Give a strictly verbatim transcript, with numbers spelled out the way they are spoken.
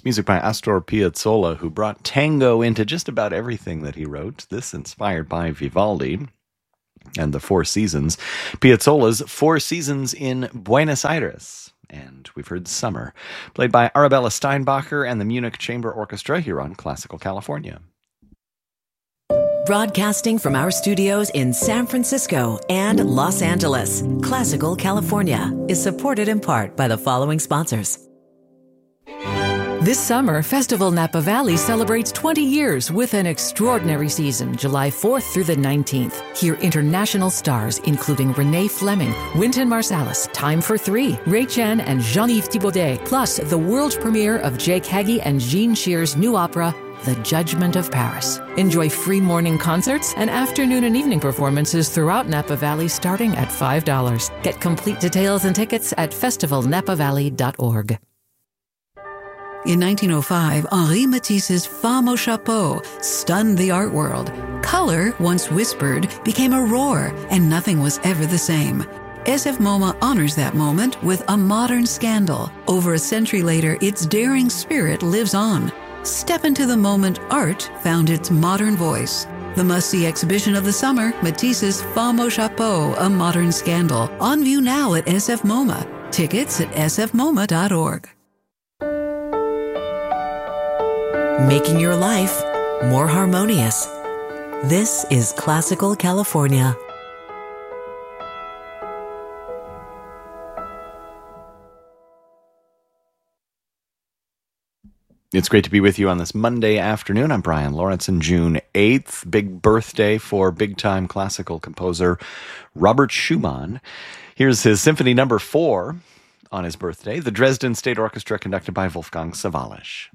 music by Astor Piazzolla, who brought tango into just about everything that he wrote. This inspired by Vivaldi and the Four Seasons. Piazzolla's Four Seasons in Buenos Aires. And we've heard Summer, played by Arabella Steinbacher and the Munich Chamber Orchestra here on Classical California. Broadcasting from our studios in San Francisco and Los Angeles, Classical California is supported in part by the following sponsors. This summer, Festival Napa Valley celebrates twenty years with an extraordinary season, July fourth through the nineteenth. Hear international stars including Renee Fleming, Wynton Marsalis, Time for Three, Ray Chen, and Jean-Yves Thibaudet, plus the world premiere of Jake Hagee and Jean Shear's new opera, The Judgment of Paris. Enjoy free morning concerts and afternoon and evening performances throughout Napa Valley starting at five dollars. Get complete details and tickets at festival napa valley dot org. In nineteen oh five, Henri Matisse's Femme au Chapeau stunned the art world. Color, once whispered, became a roar, and nothing was ever the same. S F MoMA honors that moment with a modern scandal. Over a century later, its daring spirit lives on. Step into the moment art found its modern voice. The must-see exhibition of the summer, Matisse's Femme au Chapeau, A Modern Scandal. On view now at S F MoMA. Tickets at s f moma dot org. Making your life more harmonious. This is Classical California. It's great to be with you on this Monday afternoon. I'm Brian Lawrence, and June eighth, big birthday for big-time classical composer Robert Schumann. Here's his Symphony Number Four on his birthday, the Dresden State Orchestra conducted by Wolfgang Sawallisch.